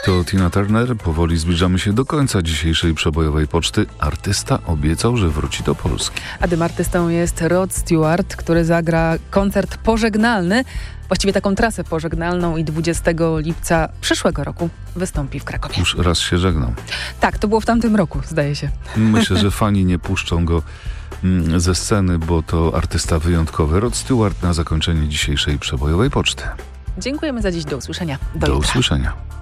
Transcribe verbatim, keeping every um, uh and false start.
To Tina Turner. Powoli zbliżamy się do końca dzisiejszej przebojowej poczty. Artysta obiecał, że wróci do Polski. A tym artystą jest Rod Stewart, który zagra koncert pożegnalny, właściwie taką trasę pożegnalną i dwudziestego lipca przyszłego roku wystąpi w Krakowie. Już raz się żegnał. Tak, to było w tamtym roku, zdaje się. Myślę, że fani nie puszczą go mm, ze sceny, bo to artysta wyjątkowy. Rod Stewart na zakończenie dzisiejszej przebojowej poczty. Dziękujemy za dziś. Do usłyszenia. Do, Do jutra. usłyszenia.